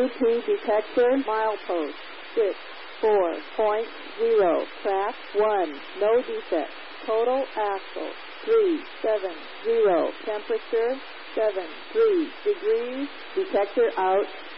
Bluetooth detector, milepost 64.0, track 1, no defect. Total axle 370, temperature 73 degrees, detector out.